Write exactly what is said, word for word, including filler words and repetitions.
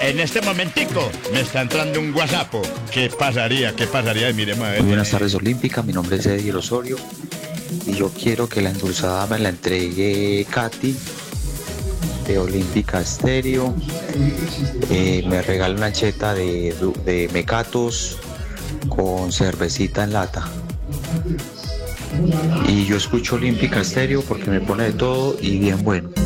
En este momentico me está entrando un WhatsApp. ¿Qué pasaría? ¿Qué pasaría? Y miremos a ver. Muy buenas tardes, Olímpica. Mi nombre es Eddie Osorio y yo quiero que la endulzada me la entregue Katy de Olímpica Estéreo. Eh, me regala una cheta de, de mecatos con cervecita en lata. Y yo escucho Olímpica Estéreo porque me pone de todo y bien bueno.